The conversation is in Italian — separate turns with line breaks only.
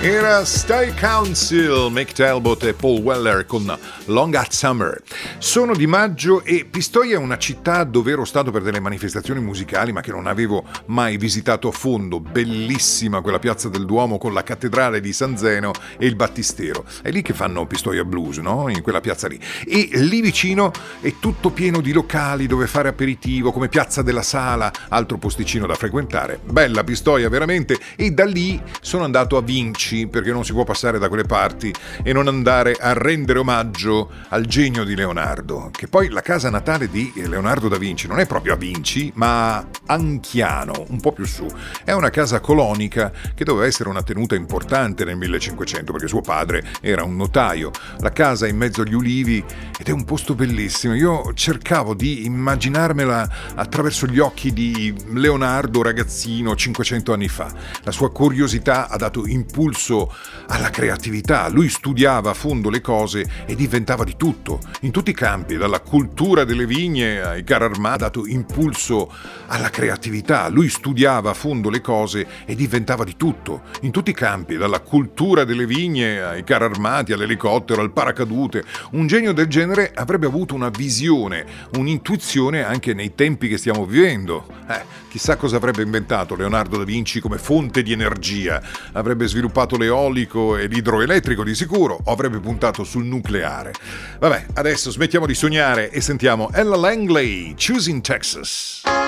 Era Style Council, Mick Talbot e Paul Weller con Long Hot Summer. Sono di maggio e Pistoia è una città dove ero stato per delle manifestazioni musicali ma che non avevo mai visitato a fondo. Bellissima quella piazza del Duomo con la cattedrale di San Zeno e il Battistero. È lì che fanno Pistoia Blues, no? In quella piazza lì. E lì vicino è tutto pieno di locali dove fare aperitivo, come Piazza della Sala, altro posticino da frequentare. Bella Pistoia veramente, e da lì sono andato a Vinci, perché non si può passare da quelle parti e non andare a rendere omaggio al genio di Leonardo, che poi la casa natale di Leonardo da Vinci non è proprio a Vinci, ma a Anchiano, un po' più su. È una casa colonica che doveva essere una tenuta importante nel 1500, perché suo padre era un notaio. La casa è in mezzo agli ulivi ed è un posto bellissimo. Io cercavo di immaginarmela attraverso gli occhi di Leonardo ragazzino 500 anni fa. La sua curiosità ha dato impulso alla creatività. Lui studiava a fondo le cose e diventava di tutto, in tutti i campi, dalla cultura delle vigne ai carri armati. Ha dato impulso alla creatività. Lui studiava a fondo le cose e diventava di tutto, in tutti i campi, dalla cultura delle vigne ai carri armati, all'elicottero, al paracadute. Un genio del genere avrebbe avuto una visione, un'intuizione anche nei tempi che stiamo vivendo. Chissà cosa avrebbe inventato Leonardo da Vinci come fonte di energia. Avrebbe sviluppato l'eolico e l'idroelettrico di sicuro, o avrebbe puntato sul nucleare. Vabbè, adesso smettiamo di sognare e sentiamo Ella Langley, Choosing Texas.